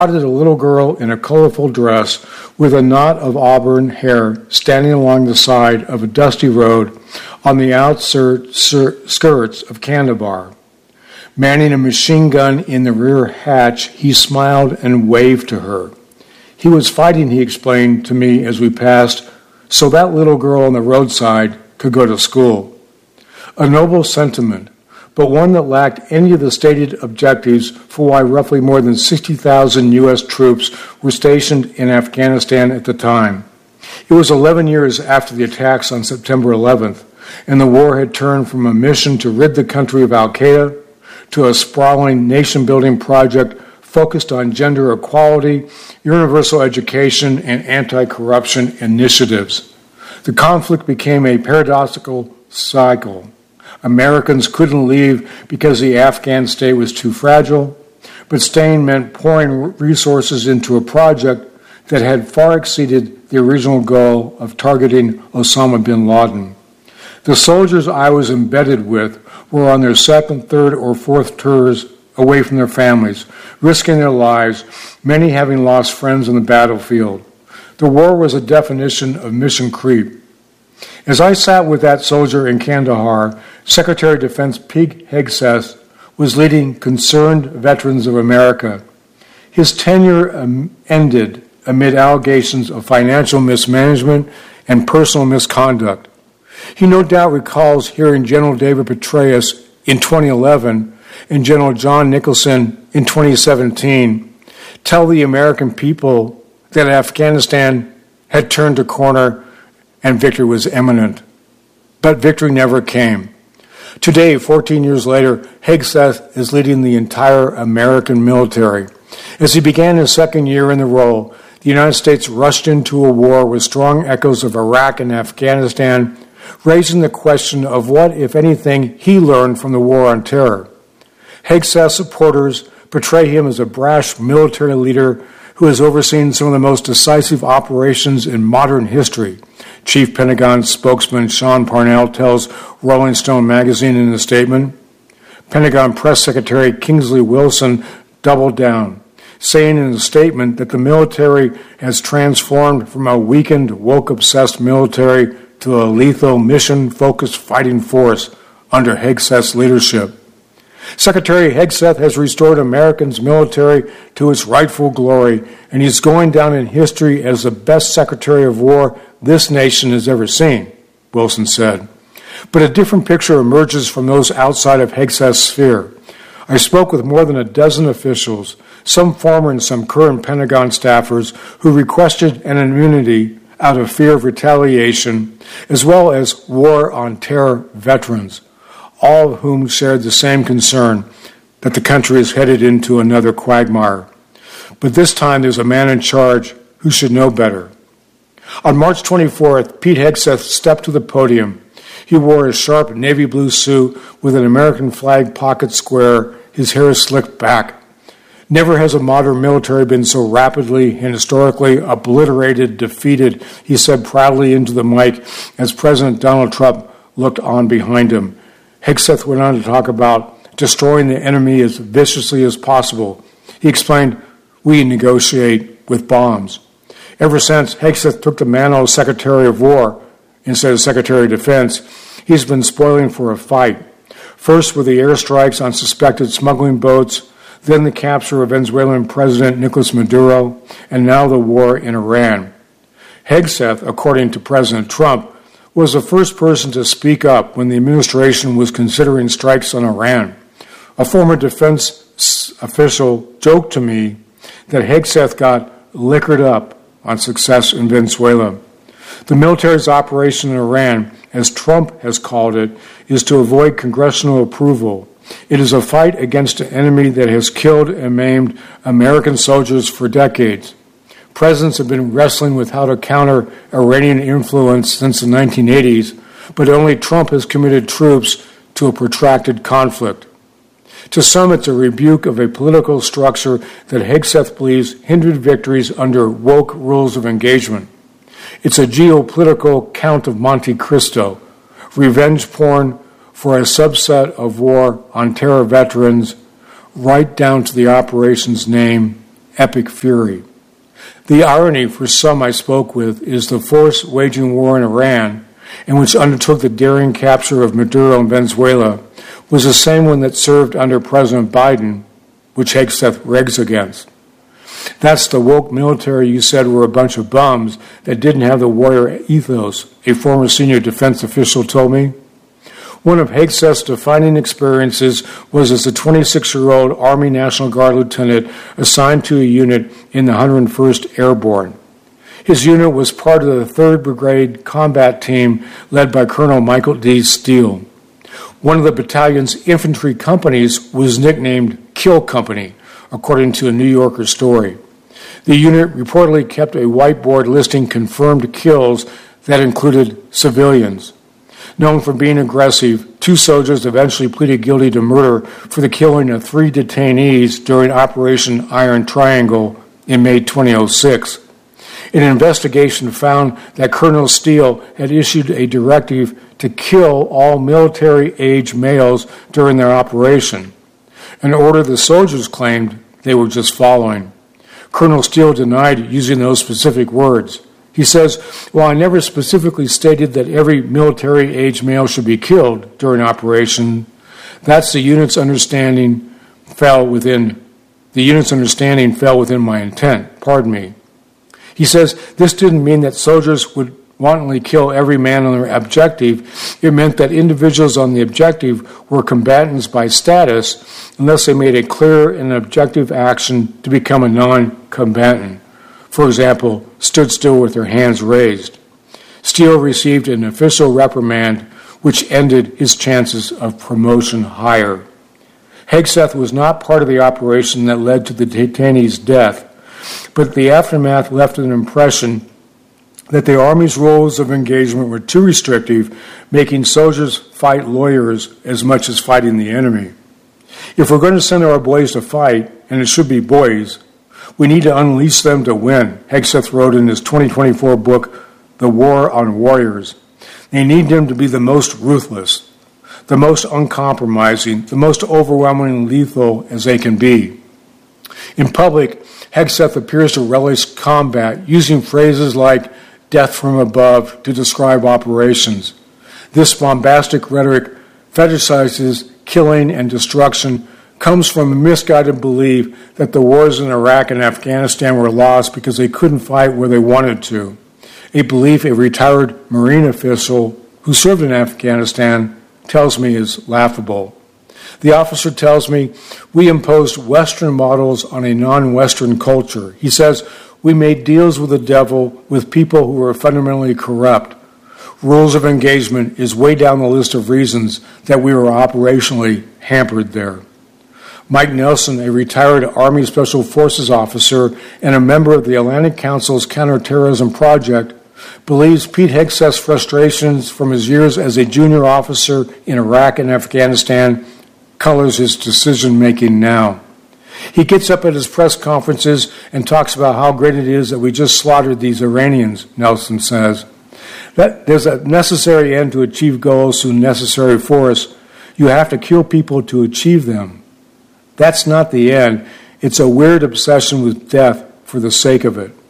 spotted a little girl in a colorful dress with a knot of auburn hair standing along the side of a dusty road on the outskirts of Kandahar. Manning a machine gun in the rear hatch, he smiled and waved to her. He was fighting, he explained to me as we passed, so that little girl on the roadside could go to school. A noble sentiment, but one that lacked any of the stated objectives for why roughly more than 60,000 U.S. troops were stationed in Afghanistan at the time. It was 11 years after the attacks on September 11th, and the war had turned from a mission to rid the country of al-Qaeda to a sprawling nation-building project focused on gender equality, universal education, and anti-corruption initiatives. The conflict became a paradoxical cycle. Americans couldn't leave because the Afghan state was too fragile, but staying meant pouring resources into a project that had far exceeded the original goal of targeting Osama bin Laden. The soldiers I was embedded with were on their second, third, or fourth tours away from their families, risking their lives, many having lost friends on the battlefield. The war was a definition of mission creep. As I sat with that soldier in Kandahar, Secretary of Defense Pete Hegseth was leading Concerned Veterans of America. His tenure ended amid allegations of financial mismanagement and personal misconduct. He no doubt recalls hearing General David Petraeus in 2011 and General John Nicholson in 2017 tell the American people that Afghanistan had turned a corner and victory was imminent. But victory never came. Today, 14 years later, Hegseth is leading the entire American military. As he began his second year in the role, the United States rushed into a war with strong echoes of Iraq and Afghanistan, raising the question of what, if anything, he learned from the war on terror. Hegseth's supporters portray him as a brash military leader who has overseen some of the most decisive operations in modern history. Chief Pentagon spokesman Sean Parnell tells Rolling Stone magazine in a statement. Pentagon Press Secretary Kingsley Wilson doubled down, saying in a statement that the military has transformed from a weakened, woke-obsessed military to a lethal, mission-focused fighting force under Hegseth's leadership. Secretary Hegseth has restored Americans' military to its rightful glory, and he's going down in history as the best Secretary of War this nation has ever seen, Wilson said. But a different picture emerges from those outside of Hegseth's sphere. I spoke with more than a dozen officials, some former and some current Pentagon staffers, who requested an immunity out of fear of retaliation, as well as war on terror veterans, all of whom shared the same concern that the country is headed into another quagmire. But this time there's a man in charge who should know better. On March 24th, Pete Hegseth stepped to the podium. He wore a sharp navy blue suit with an American flag pocket square, his hair slicked back. Never has a modern military been so rapidly and historically obliterated, defeated, he said proudly into the mic as President Donald Trump looked on behind him. Hegseth went on to talk about destroying the enemy as viciously as possible. He explained, we negotiate with bombs. Ever since Hegseth took the mantle as Secretary of War instead of Secretary of Defense, he's been spoiling for a fight. First with the airstrikes on suspected smuggling boats, then the capture of Venezuelan President Nicolas Maduro, and now the war in Iran. Hegseth, according to President Trump, was the first person to speak up when the administration was considering strikes on Iran. A former defense official joked to me that Hegseth got liquored up on success in Venezuela. The military's operation in Iran, as Trump has called it, is to avoid congressional approval. It is a fight against an enemy that has killed and maimed American soldiers for decades. Presidents have been wrestling with how to counter Iranian influence since the 1980s, but only Trump has committed troops to a protracted conflict. To some, it's a rebuke of a political structure that Hegseth believes hindered victories under woke rules of engagement. It's a geopolitical Count of Monte Cristo, revenge porn for a subset of war on terror veterans, right down to the operation's name epic fury. The irony for some I spoke with is the force waging war in Iran, and which undertook the daring capture of Maduro in Venezuela, was the same one that served under President Biden, which Hegseth regs against. That's the woke military you said were a bunch of bums that didn't have the warrior ethos, a former senior defense official told me. One of Hegseth's defining experiences was as a 26-year-old Army National Guard lieutenant assigned to a unit in the 101st Airborne. His unit was part of the 3rd Brigade combat team led by Colonel Michael D. Steele. One of the battalion's infantry companies was nicknamed Kill Company, according to a New Yorker story. The unit reportedly kept a whiteboard listing confirmed kills that included civilians. Known for being aggressive, 2 soldiers eventually pleaded guilty to murder for the killing of 3 detainees during Operation Iron Triangle in May 2006. An investigation found that Colonel Steele had issued a directive to kill all military-age males during their operation, an order the soldiers claimed they were just following. Colonel Steele denied using those specific words. He says, "While I never specifically stated that every military-age male should be killed during operation, the unit's understanding fell within my intent. Pardon me." He says this didn't mean that soldiers would wantonly kill every man on their objective. It meant that individuals on the objective were combatants by status unless they made a clear and objective action to become a non-combatant. For example, stood still with their hands raised. Steele received an official reprimand which ended his chances of promotion higher. Hegseth was not part of the operation that led to the detainee's death, but the aftermath left an impression that the Army's rules of engagement were too restrictive, making soldiers fight lawyers as much as fighting the enemy. If we're going to send our boys to fight, and it should be boys, we need to unleash them to win, Hegseth wrote in his 2024 book, The War on Warriors. They need them to be the most ruthless, the most uncompromising, the most overwhelmingly lethal as they can be. In public, Hegseth appears to relish combat, using phrases like death from above to describe operations. This bombastic rhetoric fetishizes killing and destruction, comes from a misguided belief that the wars in Iraq and Afghanistan were lost because they couldn't fight where they wanted to, a belief a retired Marine official who served in Afghanistan tells me is laughable. The officer tells me, "We imposed Western models on a non-Western culture." He says, "We made deals with the devil with people who were fundamentally corrupt. Rules of engagement is way down the list of reasons that we were operationally hampered there." Mike Nelson, a retired Army Special Forces officer and a member of the Atlantic Council's Counterterrorism Project, believes Pete Hegseth's frustrations from his years as a junior officer in Iraq and Afghanistan colors his decision-making now. He gets up at his press conferences and talks about how great it is that we just slaughtered these Iranians, Nelson says. That there's a necessary end to achieve goals through necessary force. You have to kill people to achieve them. That's not the end. It's a weird obsession with death for the sake of it.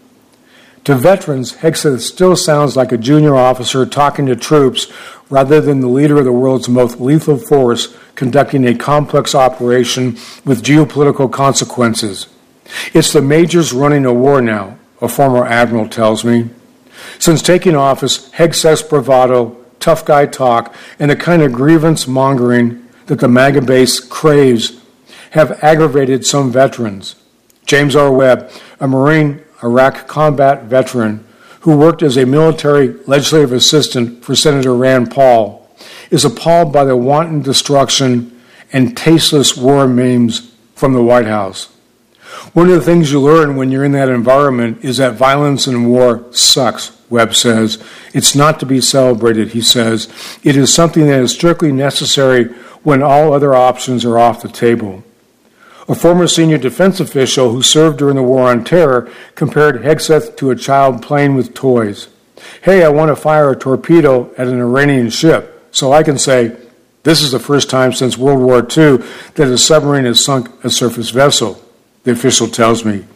To veterans, Hegseth still sounds like a junior officer talking to troops rather than the leader of the world's most lethal force conducting a complex operation with geopolitical consequences. It's the majors running a war now, a former admiral tells me. Since taking office, Hegseth's bravado, tough guy talk, and the kind of grievance mongering that the MAGA base craves have aggravated some veterans. James R. Webb, a Marine Iraq combat veteran who worked as a military legislative assistant for Senator Rand Paul, is appalled by the wanton destruction and tasteless war memes from the White House. One of the things you learn when you're in that environment is that violence and war sucks, Webb says. It's not to be celebrated, he says. It is something that is strictly necessary when all other options are off the table. A former senior defense official who served during the War on Terror compared Hegseth to a child playing with toys. Hey, I want to fire a torpedo at an Iranian ship, so I can say, this is the first time since World War II that a submarine has sunk a surface vessel, the official tells me.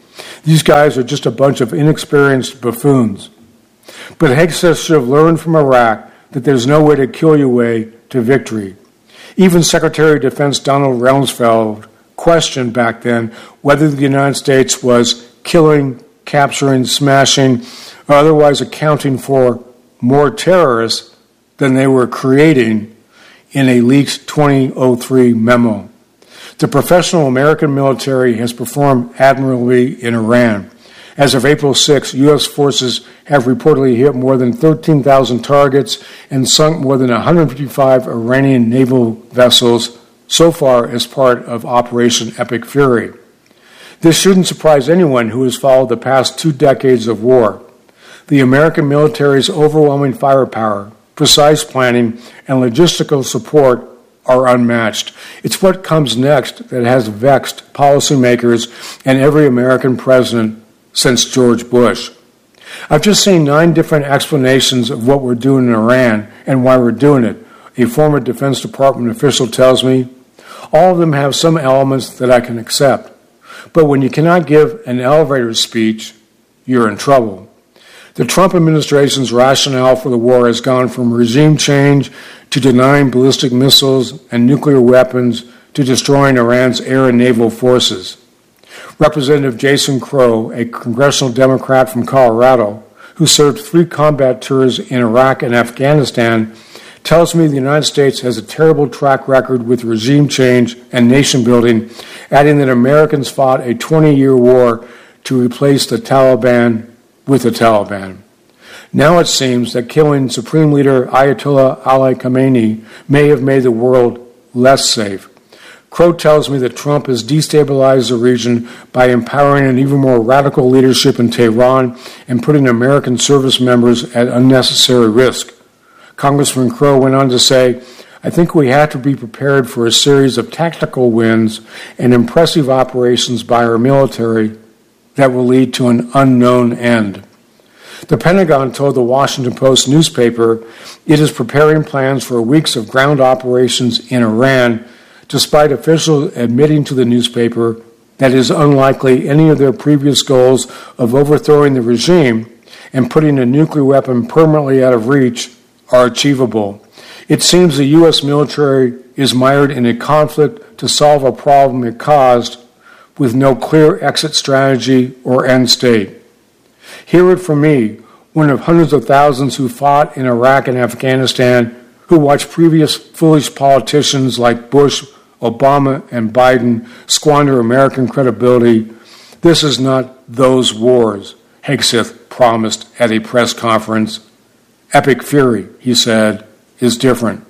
These guys are just a bunch of inexperienced buffoons. But Hegseth should have learned from Iraq that there's no way to kill your way to victory. Even Secretary of Defense Donald Rumsfeld questioned back then whether the United States was killing, capturing, smashing, or otherwise accounting for more terrorists than they were creating in a leaked 2003 memo. The professional American military has performed admirably in Iran. As of April 6, U.S. forces have reportedly hit more than 13,000 targets and sunk more than 155 Iranian naval vessels so far as part of Operation Epic Fury. This shouldn't surprise anyone who has followed the past 2 decades of war. The American military's overwhelming firepower, precise planning, and logistical support are unmatched. It's what comes next that has vexed policymakers and every American president since George Bush. I've just seen 9 different explanations of what we're doing in Iran and why we're doing it. A former Defense Department official tells me all of them have some elements that I can accept. But when you cannot give an elevator speech, you're in trouble. The Trump administration's rationale for the war has gone from regime change to denying ballistic missiles and nuclear weapons to destroying Iran's air and naval forces. Representative Jason Crow, a congressional Democrat from Colorado, who served 3 combat tours in Iraq and Afghanistan, tells me the United States has a terrible track record with regime change and nation building, adding that Americans fought a 20-year war to replace the Taliban with the Taliban. Now it seems that killing Supreme Leader Ayatollah Ali Khamenei may have made the world less safe. Crow tells me that Trump has destabilized the region by empowering an even more radical leadership in Tehran and putting American service members at unnecessary risk. Congressman Crow went on to say, I think we have to be prepared for a series of tactical wins and impressive operations by our military that will lead to an unknown end. The Pentagon told the Washington Post newspaper it is preparing plans for weeks of ground operations in Iran, despite officials admitting to the newspaper that it is unlikely any of their previous goals of overthrowing the regime and putting a nuclear weapon permanently out of reach are achievable. It seems the U.S. military is mired in a conflict to solve a problem it caused with no clear exit strategy or end state. Hear it from me, one of hundreds of thousands who fought in Iraq and Afghanistan, who watched previous foolish politicians like Bush, Obama, and Biden squander American credibility. This is not those wars, Hegseth promised at a press conference. Epic Fury, he said, is different.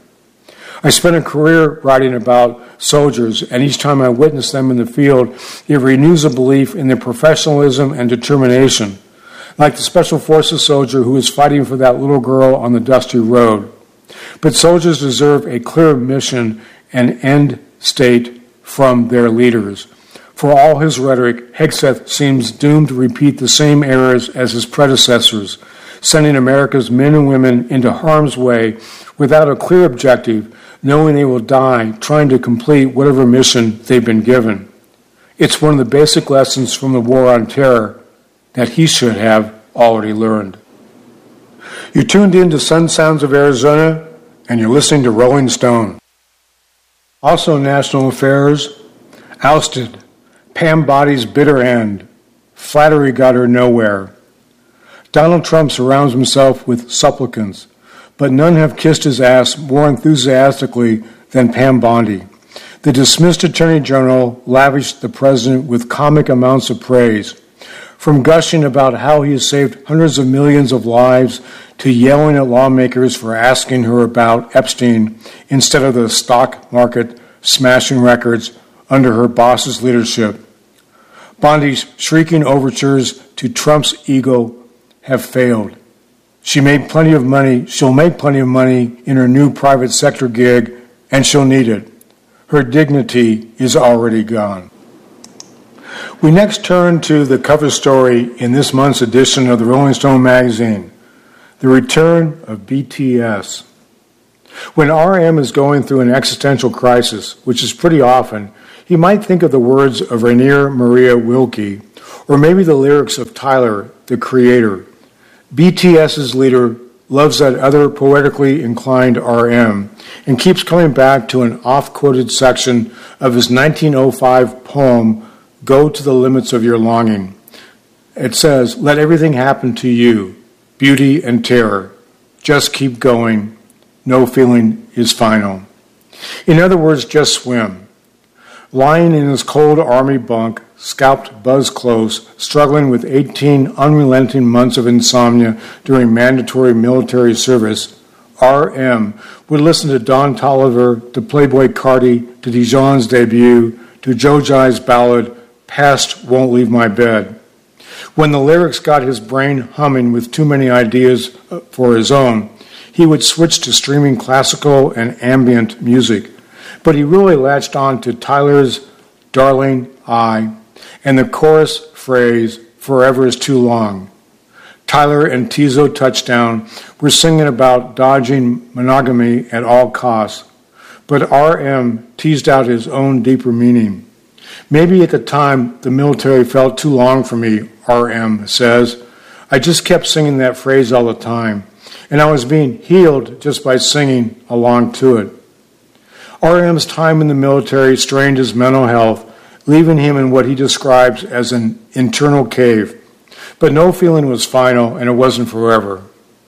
I spent a career writing about soldiers, and each time I witnessed them in the field, it renews a belief in their professionalism and determination, like the Special Forces soldier who is fighting for that little girl on the dusty road. But soldiers deserve a clear mission and end state from their leaders. For all his rhetoric, Hegseth seems doomed to repeat the same errors as his predecessors, sending America's men and women into harm's way without a clear objective, knowing they will die trying to complete whatever mission they've been given. It's one of the basic lessons from the War on Terror that he should have already learned. You're tuned in to Sun Sounds of Arizona, and you're listening to Rolling Stone. Also in national affairs, ousted, Pam Boddy's bitter end. Flattery got her nowhere. Donald Trump surrounds himself with supplicants, but none have kissed his ass more enthusiastically than Pam Bondi. The dismissed Attorney General lavished the president with comic amounts of praise, from gushing about how he has saved hundreds of millions of lives to yelling at lawmakers for asking her about Epstein instead of the stock market smashing records under her boss's leadership. Bondi's shrieking overtures to Trump's ego have failed. She'll make plenty of money in her new private sector gig, and she'll need it. Her dignity is already gone. We next turn to the cover story in this month's edition of the Rolling Stone magazine, the return of BTS. When RM is going through an existential crisis, which is pretty often, he might think of the words of Rainier Maria Wilkie, Or maybe the lyrics of Tyler, the Creator. BTS's leader loves that other poetically inclined RM and keeps coming back to an oft-quoted section of his 1905 poem, Go to the Limits of Your Longing. It says, let everything happen to you, beauty and terror. Just keep going. No feeling is final. In other words, just swim. Lying in his cold army bunk, scalped Buzz Close, struggling with 18 unrelenting months of insomnia during mandatory military service, R.M. would listen to Don Toliver, to Playboy Carti, to Dijon's debut, to Joe Jive's ballad, Past Won't Leave My Bed. When the lyrics got his brain humming with too many ideas for his own, he would switch to streaming classical and ambient music. But he really latched on to Tyler's Darling I and the chorus phrase, Forever is Too Long. Tyler and Tizo Touchdown were singing about dodging monogamy at all costs, but R.M. teased out his own deeper meaning. Maybe at the time the military felt too long for me, R.M. says. I just kept singing that phrase all the time, and I was being healed just by singing along to it. R.M.'s time in the military strained his mental health, leaving him in what he describes as an internal cave. But no feeling was final, and it wasn't forever.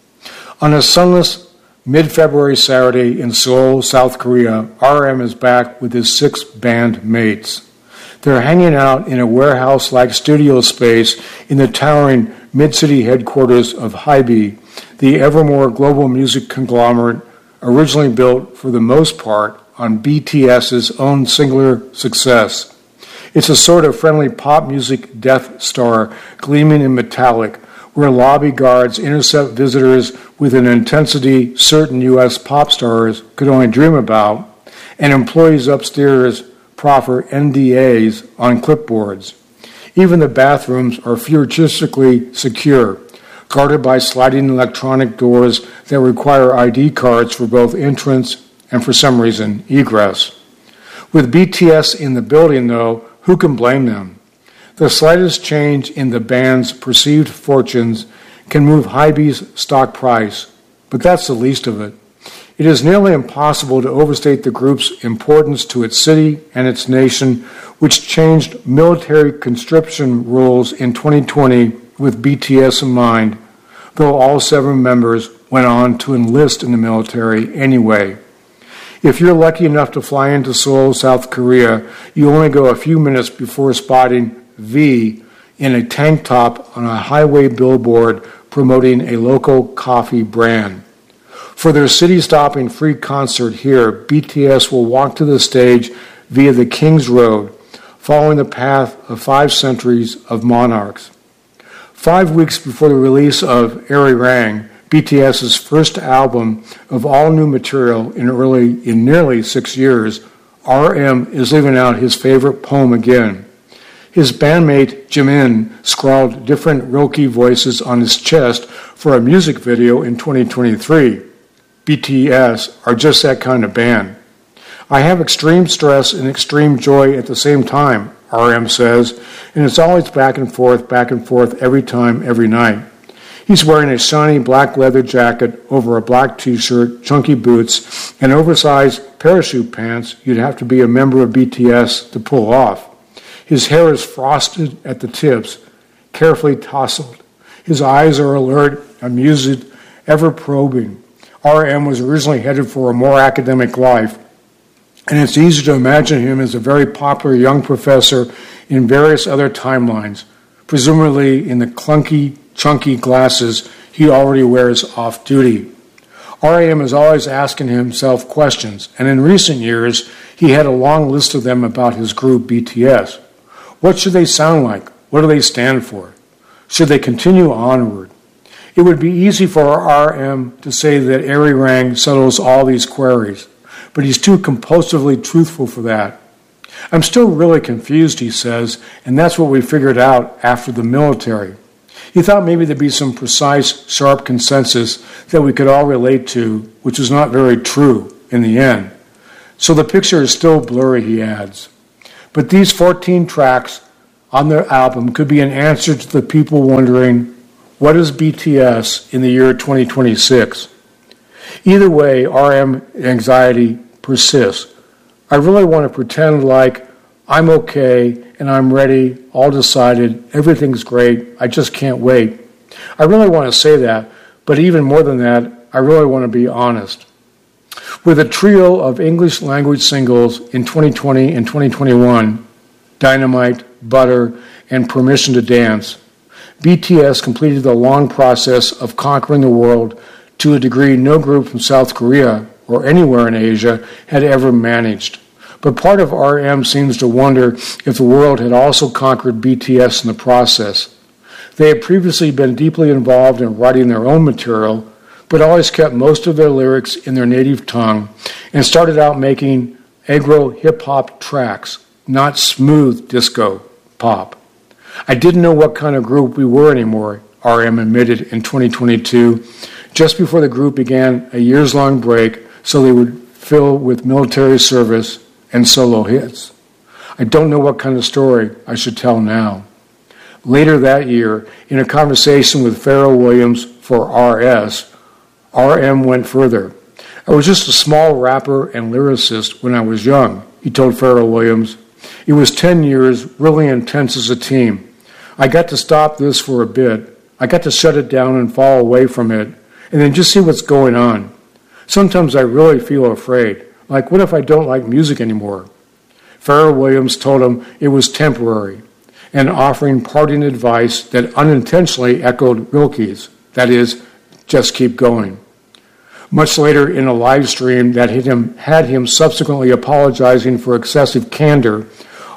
On a sunless mid-February Saturday in Seoul, South Korea, R.M. is back with his 6 band mates. They're hanging out in a warehouse-like studio space in the towering mid-city headquarters of HYBE, the evermore global music conglomerate originally built, for the most part, on BTS's own singular success. It's a sort of friendly pop music Death Star, gleaming in metallic, where lobby guards intercept visitors with an intensity certain U.S. pop stars could only dream about, and employees upstairs proffer NDAs on clipboards. Even the bathrooms are futuristically secure, guarded by sliding electronic doors that require ID cards for both entrance and, for some reason, egress. With BTS in the building, though, who can blame them? The slightest change in the band's perceived fortunes can move HYBE's stock price, but that's the least of it. It is nearly impossible to overstate the group's importance to its city and its nation, which changed military conscription rules in 2020 with BTS in mind, though all 7 members went on to enlist in the military anyway. If you're lucky enough to fly into Seoul, South Korea, you only go a few minutes before spotting V in a tank top on a highway billboard promoting a local coffee brand. For their city-stopping free concert here, BTS will walk to the stage via the King's Road, following the path of 5 centuries of monarchs. 5 weeks before the release of Arirang, BTS's first album of all new material in nearly 6 years, RM is leaving out his favorite poem again. His bandmate Jimin scrawled different Rilke voices on his chest for a music video in 2023. BTS are just that kind of band. I have extreme stress and extreme joy at the same time, RM says, and it's always back and forth every time, every night. He's wearing a shiny black leather jacket over a black t-shirt, chunky boots, and oversized parachute pants you'd have to be a member of BTS to pull off. His hair is frosted at the tips, carefully tousled. His eyes are alert, amused, ever probing. RM was originally headed for a more academic life, and it's easy to imagine him as a very popular young professor in various other timelines, presumably in the clunky, chunky glasses he already wears off-duty. RM is always asking himself questions, and in recent years, he had a long list of them about his group BTS. What should they sound like? What do they stand for? Should they continue onward? It would be easy for RM to say that Arirang settles all these queries, but he's too compulsively truthful for that. I'm still really confused, he says, and that's what we figured out after the military. He thought maybe there'd be some precise, sharp consensus that we could all relate to, which is not very true in the end. So the picture is still blurry, he adds. But these 14 tracks on their album could be an answer to the people wondering, what is BTS in the year 2026? Either way, RM anxiety persists. I really want to pretend like I'm okay and I'm ready, all decided, everything's great, I just can't wait. I really want to say that, but even more than that, I really want to be honest. With a trio of English language singles in 2020 and 2021, Dynamite, Butter, and Permission to Dance, BTS completed the long process of conquering the world to a degree no group from South Korea or anywhere in Asia had ever managed. But part of RM seems to wonder if the world had also conquered BTS in the process. They had previously been deeply involved in writing their own material, but always kept most of their lyrics in their native tongue and started out making aggro hip-hop tracks, not smooth disco pop. I didn't know what kind of group we were anymore, RM admitted in 2022, just before the group began a years-long break so they would fill with military service and solo hits. I don't know what kind of story I should tell now. Later that year, in a conversation with Pharrell Williams for RS, RM went further. I was just a small rapper and lyricist when I was young, he told Pharrell Williams. It was 10 years, really intense as a team. I got to stop this for a bit. I got to shut it down and fall away from it, and then just see what's going on. Sometimes I really feel afraid. Like, what if I don't like music anymore? Pharrell Williams told him it was temporary, and offering parting advice that unintentionally echoed Wilkie's, that is, just keep going. Much later in a live stream that had him subsequently apologizing for excessive candor,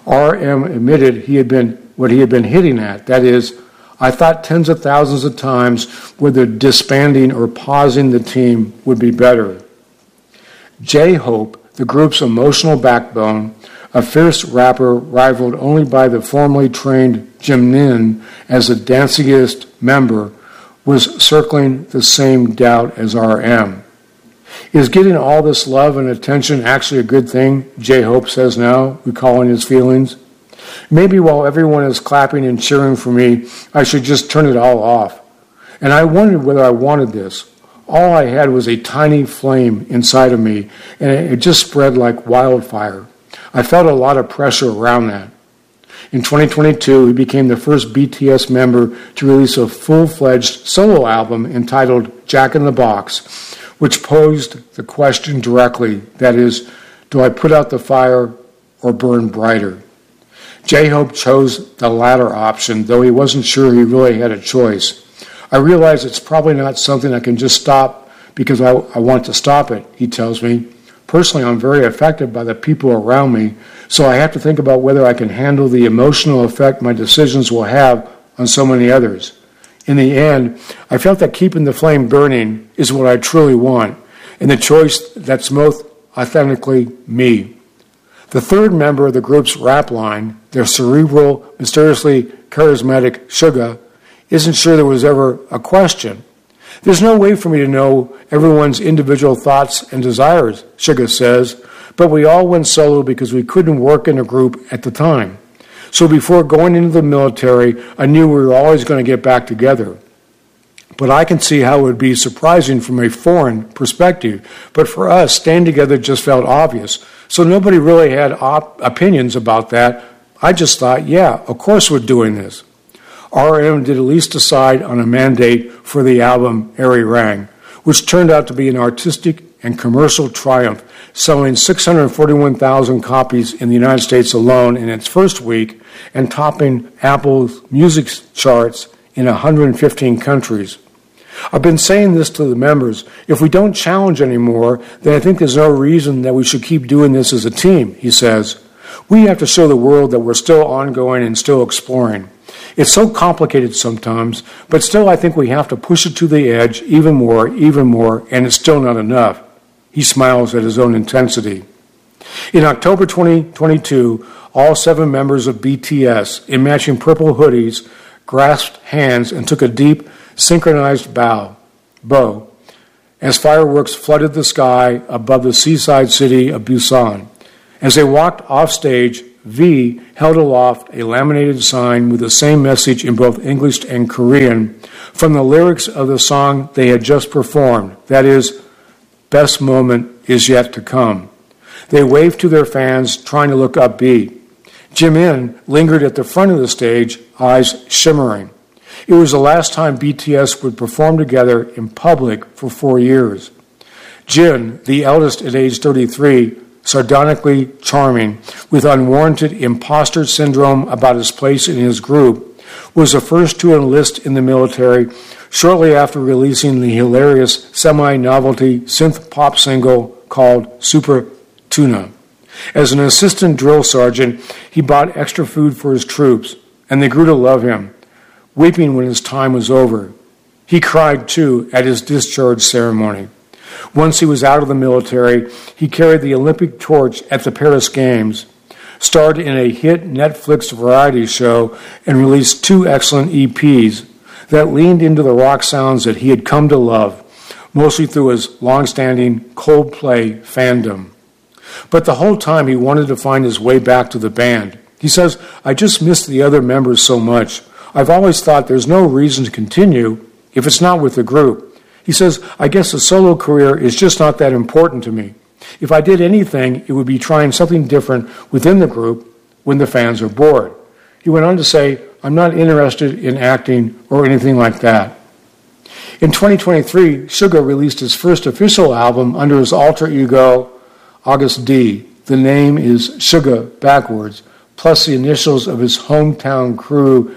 RM admitted what he had been hitting at, that is, I thought tens of thousands of times whether disbanding or pausing the team would be better. J-Hope, the group's emotional backbone, a fierce rapper rivaled only by the formerly trained Jimin as a dancingest member, was circling the same doubt as RM. Is getting all this love and attention actually a good thing, J-Hope says now, recalling his feelings? Maybe while everyone is clapping and cheering for me, I should just turn it all off. And I wondered whether I wanted this. All I had was a tiny flame inside of me, and it just spread like wildfire. I felt a lot of pressure around that. In 2022, he became the first BTS member to release a full-fledged solo album entitled Jack in the Box, which posed the question directly, that is, do I put out the fire or burn brighter? J-Hope chose the latter option, though he wasn't sure he really had a choice. I realize it's probably not something I can just stop because I want to stop it, he tells me. Personally, I'm very affected by the people around me, so I have to think about whether I can handle the emotional effect my decisions will have on so many others. In the end, I felt that keeping the flame burning is what I truly want, and the choice that's most authentically me. The third member of the group's rap line, their cerebral, mysteriously charismatic Suga, isn't sure there was ever a question. There's no way for me to know everyone's individual thoughts and desires, Suga says, but we all went solo because we couldn't work in a group at the time. So before going into the military, I knew we were always going to get back together. But I can see how it would be surprising from a foreign perspective. But for us, staying together just felt obvious. So nobody really had opinions about that. I just thought, yeah, of course we're doing this. RM did at least decide on a mandate for the album Arirang, which turned out to be an artistic and commercial triumph, selling 641,000 copies in the United States alone in its first week and topping Apple's music charts in 115 countries. I've been saying this to the members. If we don't challenge anymore, then I think there's no reason that we should keep doing this as a team, he says. We have to show the world that we're still ongoing and still exploring. It's so complicated sometimes, but still I think we have to push it to the edge even more, and it's still not enough. He smiles at his own intensity. In October 2022, all 7 members of BTS, in matching purple hoodies, grasped hands and took a deep, synchronized bow, as fireworks flooded the sky above the seaside city of Busan. As they walked off stage, V held aloft a laminated sign with the same message in both English and Korean from the lyrics of the song they had just performed. That is, best moment is yet to come. They waved to their fans, trying to look upbeat. Jimin lingered at the front of the stage, eyes shimmering. It was the last time BTS would perform together in public for 4 years. Jin, the eldest at age 33, sardonically charming, with unwarranted imposter syndrome about his place in his group, was the first to enlist in the military shortly after releasing the hilarious semi-novelty synth pop single called Super Tuna. As an assistant drill sergeant, he bought extra food for his troops, and they grew to love him, weeping when his time was over. He cried, too, at his discharge ceremony. Once he was out of the military, he carried the Olympic torch at the Paris Games, starred in a hit Netflix variety show, and released 2 excellent EPs that leaned into the rock sounds that he had come to love, mostly through his long-standing Coldplay fandom. But the whole time he wanted to find his way back to the band. He says, I just miss the other members so much. I've always thought there's no reason to continue if it's not with the group. He says, I guess a solo career is just not that important to me. If I did anything, it would be trying something different within the group when the fans are bored. He went on to say, I'm not interested in acting or anything like that. In 2023, Suga released his first official album under his alter ego, August D. The name is Suga backwards, plus the initials of his hometown crew,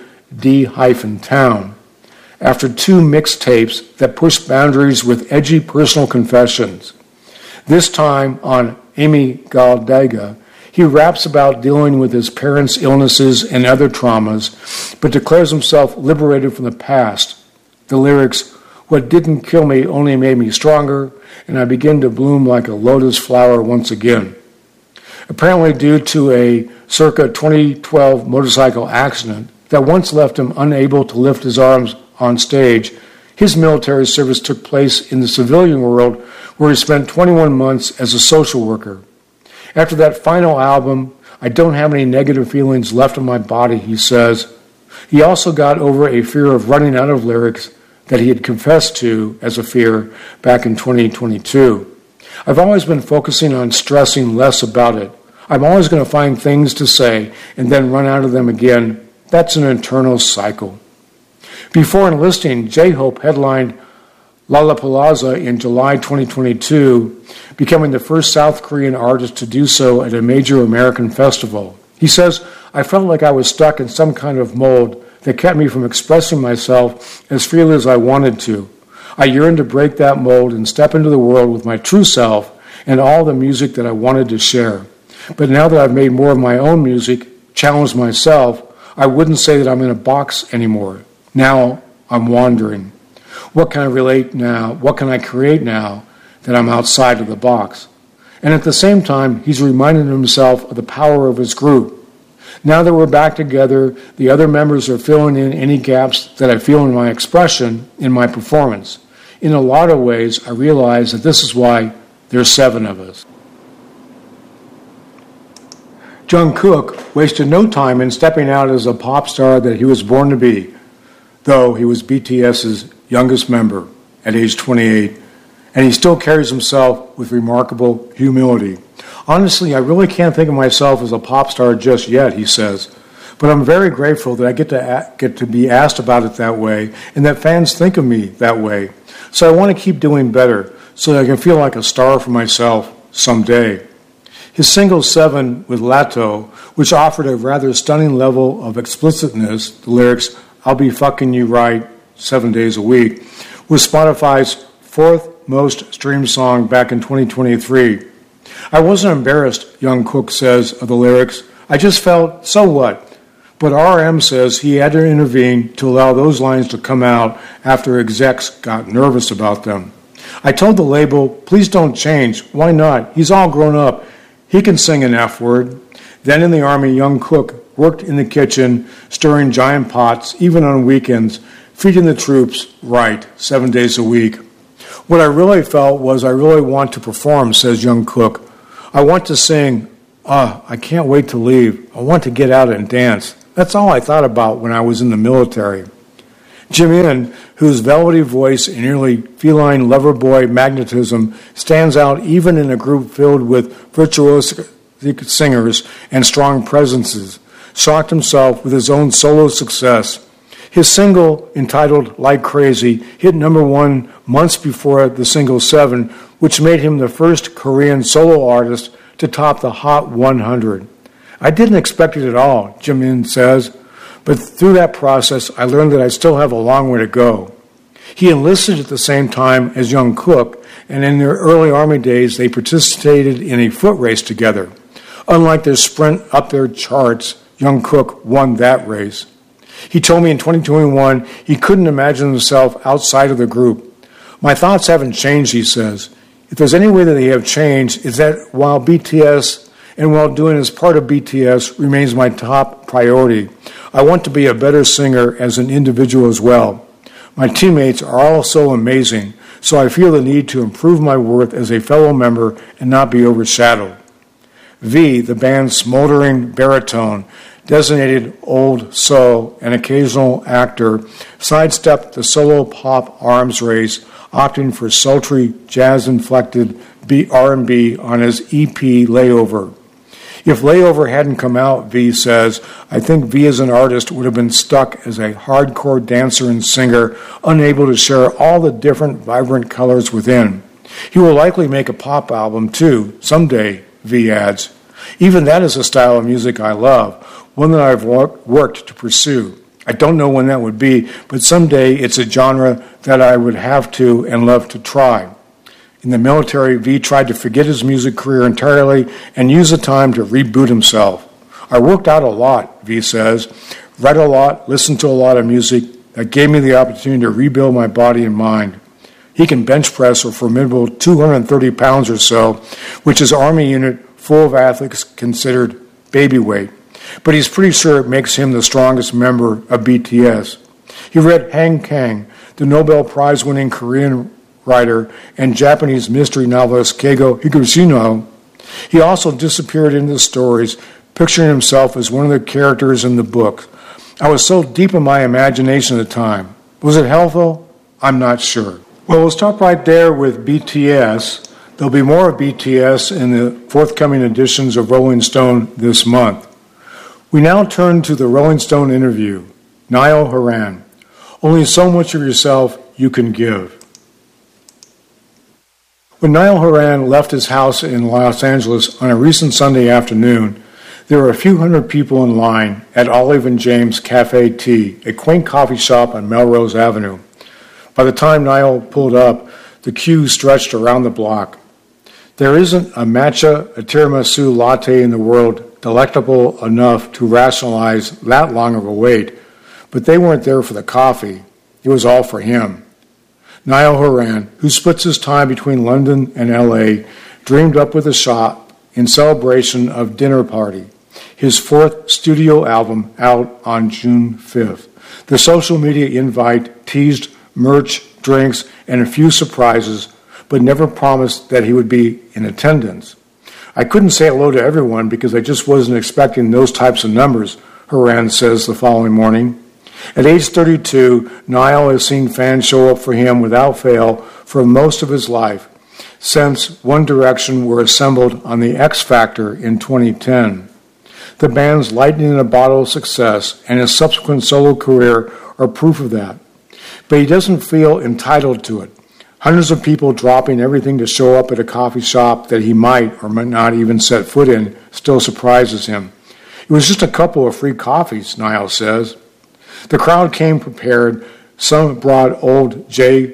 D-Town. After 2 mixtapes that pushed boundaries with edgy personal confessions. This time on Amy Galdega, he raps about dealing with his parents' illnesses and other traumas, but declares himself liberated from the past. The lyrics, what didn't kill me only made me stronger, and I begin to bloom like a lotus flower once again. Apparently due to a circa 2012 motorcycle accident that once left him unable to lift his arms on stage, his military service took place in the civilian world where he spent 21 months as a social worker. After that final album, I don't have any negative feelings left in my body, he says. He also got over a fear of running out of lyrics that he had confessed to as a fear back in 2022. I've always been focusing on stressing less about it. I'm always going to find things to say and then run out of them again. That's an internal cycle. Before enlisting, J-Hope headlined Lollapalooza in July 2022, becoming the first South Korean artist to do so at a major American festival. He says, I felt like I was stuck in some kind of mold that kept me from expressing myself as freely as I wanted to. I yearned to break that mold and step into the world with my true self and all the music that I wanted to share. But now that I've made more of my own music, challenged myself, I wouldn't say that I'm in a box anymore. Now I'm wandering. What can I relate now? What can I create now that I'm outside of the box? And at the same time, he's reminding himself of the power of his group. Now that we're back together, the other members are filling in any gaps that I feel in my expression, in my performance. In a lot of ways, I realize that this is why there's 7 of us. Jungkook wasted no time in stepping out as a pop star that he was born to be, though he was BTS's youngest member at age 28, and he still carries himself with remarkable humility. Honestly, I really can't think of myself as a pop star just yet, he says, but I'm very grateful that I get to be asked about it that way and that fans think of me that way. So I want to keep doing better so that I can feel like a star for myself someday. His single 7 with Lato, which offered a rather stunning level of explicitness, the lyrics, I'll be fucking you right 7 days a week, was Spotify's 4th most streamed song back in 2023. I wasn't embarrassed, Jungkook says of the lyrics. I just felt, so what? But RM says he had to intervene to allow those lines to come out after execs got nervous about them. I told the label, please don't change. Why not? He's all grown up. He can sing an F word. Then in the Army, Jungkook worked in the kitchen, stirring giant pots, even on weekends, feeding the troops right 7 days a week. What I really felt was I really want to perform, says Jungkook. I want to sing, I can't wait to leave. I want to get out and dance. That's all I thought about when I was in the military. Jim Inn, whose velvety voice and nearly feline lover boy magnetism stands out even in a group filled with virtuosic singers and strong presences, shocked himself with his own solo success. His single, entitled Like Crazy, hit number 1 months before the single 7, which made him the first Korean solo artist to top the Hot 100. I didn't expect it at all, Jim Inn says, but through that process, I learned that I still have a long way to go. He enlisted at the same time as Young Cook, and in their early Army days, they participated in a foot race together. Unlike their sprint up their charts, Young Cook won that race. He told me in 2021 he couldn't imagine himself outside of the group. My thoughts haven't changed, he says. If there's any way that they have changed, it's that while BTS and while doing as part of BTS remains my top priority, I want to be a better singer as an individual as well. My teammates are all so amazing, so I feel the need to improve my worth as a fellow member and not be overshadowed. V, the band's smoldering baritone, designated old soul and occasional actor, sidestepped the solo pop arms race, opting for sultry, jazz-inflected R&B on his EP Layover. If Layover hadn't come out, V says, I think V as an artist would have been stuck as a hardcore dancer and singer, unable to share all the different vibrant colors within. He will likely make a pop album too, someday, V adds. Even that is a style of music I love, one that I've worked to pursue. I don't know when that would be, but someday it's a genre that I would have to and love to try. In the military, V tried to forget his music career entirely and use the time to reboot himself. I worked out a lot, V says, read a lot, listened to a lot of music that gave me the opportunity to rebuild my body and mind. He can bench press a formidable 230 pounds or so, which his Army unit full of athletes considered baby weight. But he's pretty sure it makes him the strongest member of BTS. He read Han Kang, the Nobel Prize-winning Korean writer and Japanese mystery novelist Keigo Higashino. He also disappeared into the stories, picturing himself as one of the characters in the book. I was so deep in my imagination at the time. Was it helpful? I'm not sure. Well, we'll stop right there with BTS. There'll be more of BTS in the forthcoming editions of Rolling Stone this month. We now turn to the Rolling Stone interview. Niall Horan. Only so much of yourself you can give. When Niall Horan left his house in Los Angeles on a recent Sunday afternoon, there were a few hundred people in line at Olive and James Cafe Tea, a quaint coffee shop on Melrose Avenue. By the time Niall pulled up, the queue stretched around the block. There isn't a matcha, a tiramisu latte in the world delectable enough to rationalize that long of a wait, but they weren't there for the coffee. It was all for him. Niall Horan, who splits his time between London and L.A., dreamed up with a shop in celebration of Dinner Party, his 4th studio album out on June 5th. The social media invite teased merch, drinks, and a few surprises, but never promised that he would be in attendance. I couldn't say hello to everyone because I just wasn't expecting those types of numbers, Horan says the following morning. At age 32, Niall has seen fans show up for him without fail for most of his life, since One Direction were assembled on the X Factor in 2010. The band's lightning-in-a-bottle success and his subsequent solo career are proof of that. But he doesn't feel entitled to it. Hundreds of people dropping everything to show up at a coffee shop that he might or might not even set foot in still surprises him. It was just a couple of free coffees, Niall says. The crowd came prepared. Some brought old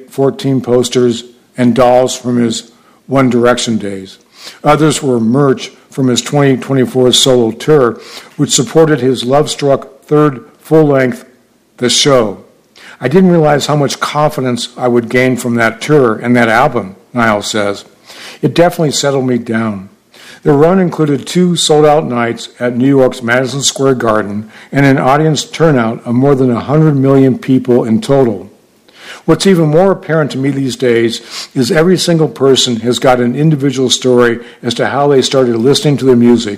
J14 posters and dolls from his One Direction days. Others were merch from his 2024 solo tour, which supported his love-struck 3rd full-length, The Show. I didn't realize how much confidence I would gain from that tour and that album, Niall says. It definitely settled me down. The run included 2 sold-out nights at New York's Madison Square Garden and an audience turnout of more than 100 million people in total. What's even more apparent to me these days is every single person has got an individual story as to how they started listening to the music,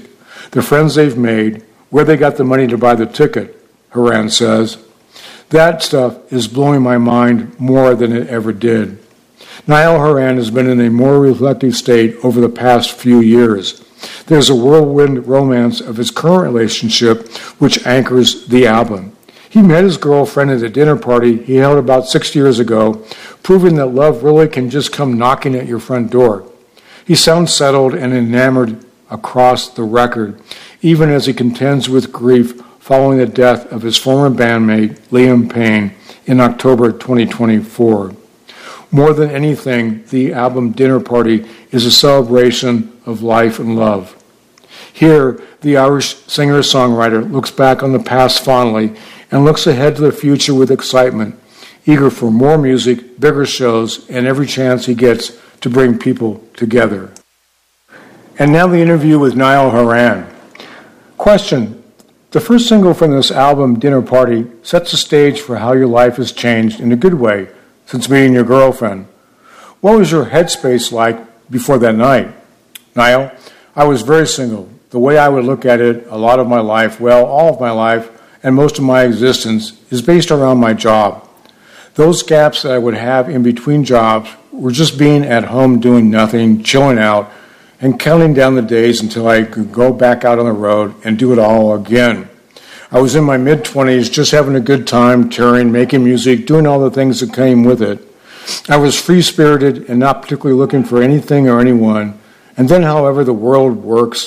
the friends they've made, where they got the money to buy the ticket, Horan says. That stuff is blowing my mind more than it ever did. Niall Horan has been in a more reflective state over the past few years. There's a whirlwind romance of his current relationship which anchors the album. He met his girlfriend at a dinner party he held about 6 years ago, proving that love really can just come knocking at your front door. He sounds settled and enamored across the record, even as he contends with grief following the death of his former bandmate, Liam Payne, in October 2024. More than anything, the album Dinner Party is a celebration of life and love. Here, the Irish singer-songwriter looks back on the past fondly and looks ahead to the future with excitement, eager for more music, bigger shows, and every chance he gets to bring people together. And now the interview with Niall Horan. Question. The first single from this album, Dinner Party, sets the stage for how your life has changed in a good way since meeting your girlfriend. What was your headspace like before that night? Niall, I was very single. The way I would look at it, a lot of my life, well, all of my life, and most of my existence is based around my job. Those gaps that I would have in between jobs were just being at home doing nothing, chilling out, and counting down the days until I could go back out on the road and do it all again. I was in my mid-20s, just having a good time, touring, making music, doing all the things that came with it. I was free-spirited and not particularly looking for anything or anyone. And then, however the world works,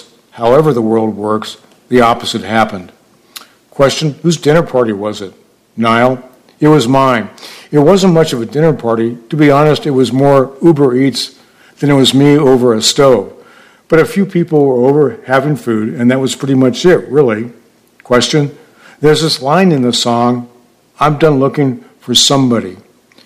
the opposite happened. Question, whose dinner party was it? Niall, it was mine. It wasn't much of a dinner party. To be honest, it was more Uber Eats than it was me over a stove. But a few people were over having food, and that was pretty much it, really. Question, there's this line in the song, I'm done looking for somebody.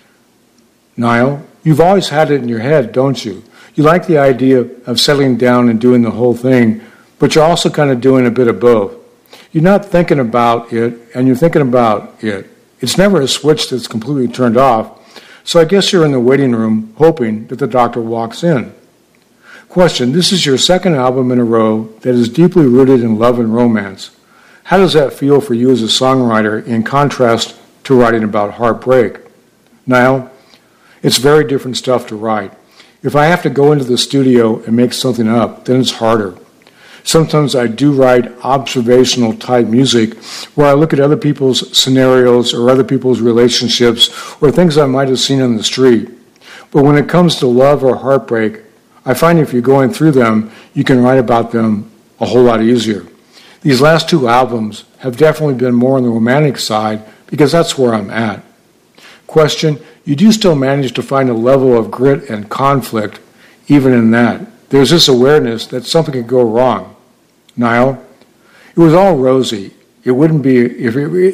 Niall, you've always had it in your head, don't you? You like the idea of settling down and doing the whole thing, but you're also kind of doing a bit of both. You're not thinking about it, and you're thinking about it. It's never a switch that's completely turned off, so I guess you're in the waiting room hoping that the doctor walks in. Question, this is your second album in a row that is deeply rooted in love and romance. How does that feel for you as a songwriter in contrast to writing about heartbreak? Niall, it's very different stuff to write. If I have to go into the studio and make something up, then it's harder. Sometimes I do write observational type music where I look at other people's scenarios or other people's relationships or things I might have seen on the street. But when it comes to love or heartbreak, I find if you're going through them, you can write about them a whole lot easier. These last two albums have definitely been more on the romantic side because that's where I'm at. Question, you do still manage to find a level of grit and conflict even in that. There's this awareness that something could go wrong. Niall, it was all rosy. It wouldn't be, if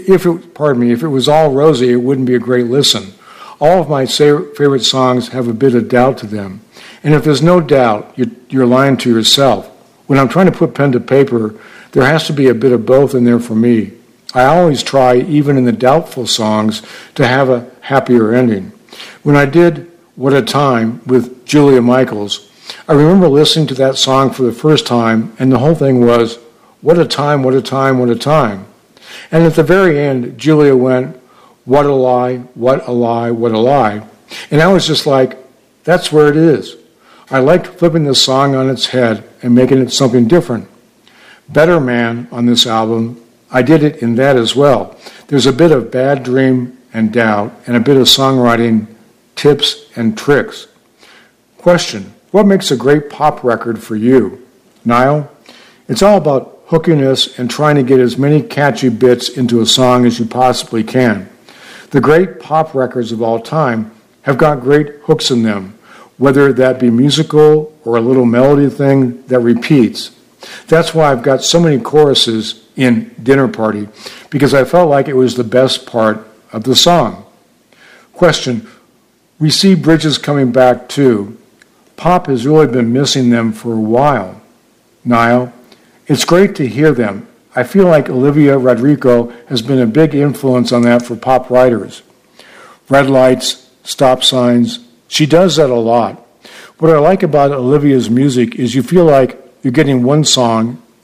it was all rosy, it wouldn't be a great listen. All of my favorite songs have a bit of doubt to them. And if there's no doubt, you're lying to yourself. When I'm trying to put pen to paper, there has to be a bit of both in there for me. I always try, even in the doubtful songs, to have a happier ending. When I did What a Time with Julia Michaels, I remember listening to that song for the first time, and the whole thing was, what a time, what a time, what a time. And at the very end, Julia went, what a lie, what a lie, what a lie. And I was just like, that's where it is. I liked flipping the song on its head and making it something different. Better Man on this album, I did it in that as well. There's a bit of bad dream and doubt and a bit of songwriting tips and tricks. Question, what makes a great pop record for you? Niall, it's all about hookiness and trying to get as many catchy bits into a song as you possibly can. The great pop records of all time have got great hooks in them, whether that be musical or a little melody thing that repeats. That's why I've got so many choruses in Dinner Party, because I felt like it was the best part of the song. Question, we see bridges coming back too. Pop has really been missing them for a while. Niall, it's great to hear them. I feel like Olivia Rodrigo has been a big influence on that for pop writers. Red lights, stop signs, she does that a lot. What I like about Olivia's music is you feel like you're getting one song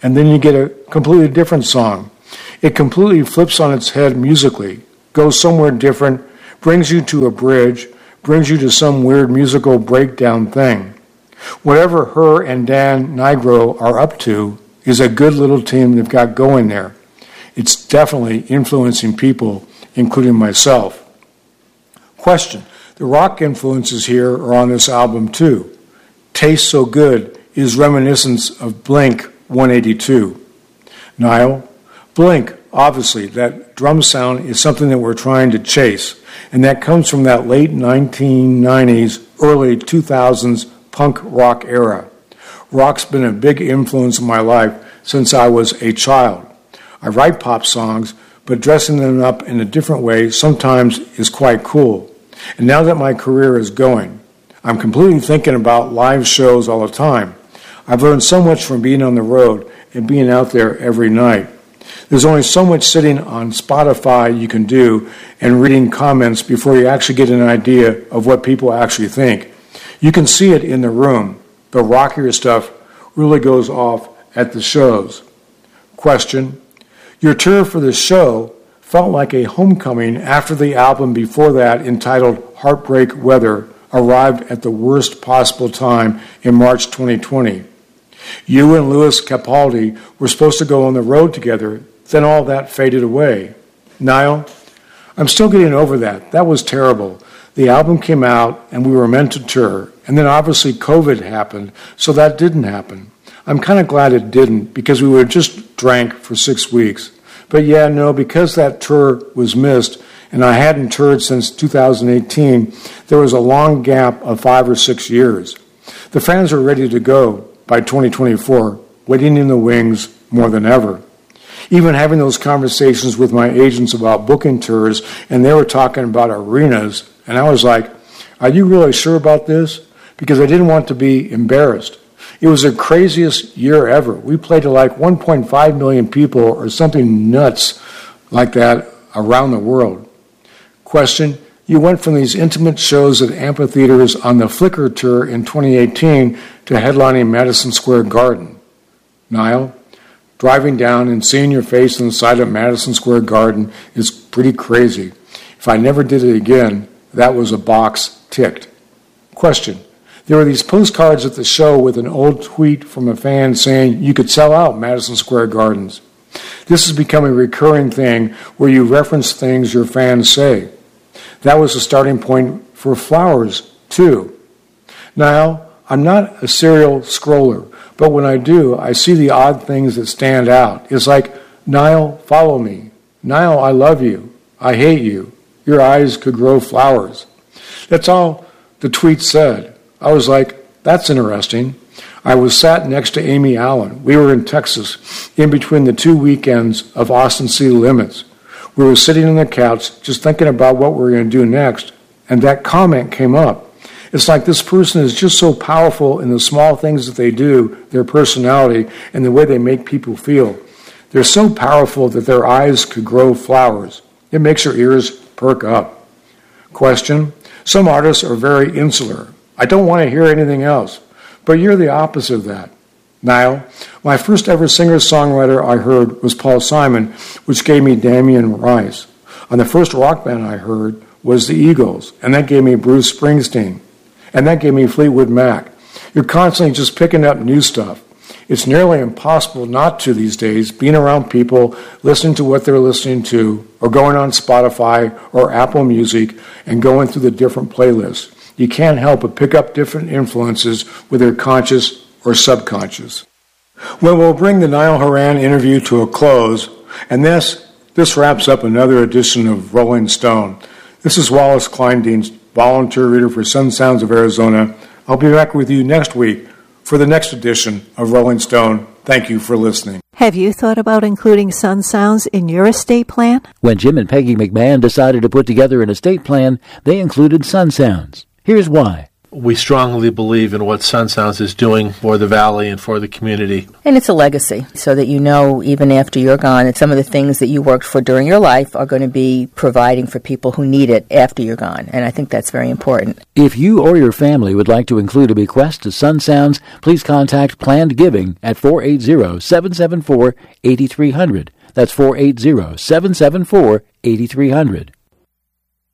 and then you get a completely different song. It completely flips on its head musically, goes somewhere different, brings you to a bridge, brings you to some weird musical breakdown thing. Whatever her and Dan Nigro are up to is a good little team they've got going there. It's definitely influencing people, including myself. Question. The rock influences here are on this album too. Tastes So Good is reminiscence of Blink 182. Niall, Blink, obviously, that drum sound is something that we're trying to chase, and that comes from that late 1990s, early 2000s punk rock era. Rock's been a big influence in my life since I was a child. I write pop songs, but dressing them up in a different way sometimes is quite cool. And now that my career is going, I'm completely thinking about live shows all the time. I've learned so much from being on the road and being out there every night. There's only so much sitting on Spotify you can do and reading comments before you actually get an idea of what people actually think. You can see it in the room. The rockier stuff really goes off at the shows. Question. Your tour for the show felt like a homecoming after the album before that, entitled Heartbreak Weather, arrived at the worst possible time in March 2020. You and Louis Capaldi were supposed to go on the road together, then all that faded away. Niall, I'm still getting over that. That was terrible. The album came out and we were meant to tour, and then obviously COVID happened, so that didn't happen. I'm kind of glad it didn't, because we would have just drank for 6 weeks. But yeah, no, because that tour was missed, and I hadn't toured since 2018, there was a long gap of 5 or 6 years. The fans are ready to go by 2024, waiting in the wings more than ever. Even having those conversations with my agents about booking tours, and they were talking about arenas, and I was like, are you really sure about this? Because I didn't want to be embarrassed. It was the craziest year ever. We played to like 1.5 million people or something nuts like that around the world. Question, you went from these intimate shows at amphitheaters on the Flickr tour in 2018 to headlining Madison Square Garden. Niall, driving down and seeing your face on the side of Madison Square Garden is pretty crazy. If I never did it again, that was a box ticked. Question. There were these postcards at the show with an old tweet from a fan saying you could sell out Madison Square Gardens. This has become a recurring thing where you reference things your fans say. That was the starting point for Flowers, too. Now, I'm not a serial scroller, but when I do, I see the odd things that stand out. It's like, Niall, follow me. Niall, I love you. I hate you. Your eyes could grow flowers. That's all the tweet said. I was like, that's interesting. I was sat next to Amy Allen. We were in Texas, in between the 2 weekends of Austin City Limits. We were sitting on the couch, just thinking about what we were going to do next, and that comment came up. It's like this person is just so powerful in the small things that they do, their personality, and the way they make people feel. They're so powerful that their eyes could grow flowers. It makes your ears perk up. Question. Some artists are very insular. I don't want to hear anything else. But you're the opposite of that. Niall, my first ever singer-songwriter I heard was Paul Simon, which gave me Damien Rice. And the first rock band I heard was the Eagles, and that gave me Bruce Springsteen. And that gave me Fleetwood Mac. You're constantly just picking up new stuff. It's nearly impossible not to these days, being around people, listening to what they're listening to, or going on Spotify or Apple Music and going through the different playlists. You can't help but pick up different influences, whether conscious or subconscious. Well, we'll bring the Niall Horan interview to a close, and this wraps up another edition of Rolling Stone. This is Wallace Kleindienst, volunteer reader for Sun Sounds of Arizona. I'll be back with you next week for the next edition of Rolling Stone. Thank you for listening. Have you thought about including Sun Sounds in your estate plan? When Jim and Peggy McMahon decided to put together an estate plan, they included Sun Sounds. Here's why. we strongly believe in what Sun Sounds is doing for the Valley and for the community. And it's a legacy, so that you know even after you're gone that some of the things that you worked for during your life are going to be providing for people who need it after you're gone. And I think that's very important. If you or your family would like to include a bequest to Sun Sounds, please contact Planned Giving at 480-774-8300. That's 480-774-8300.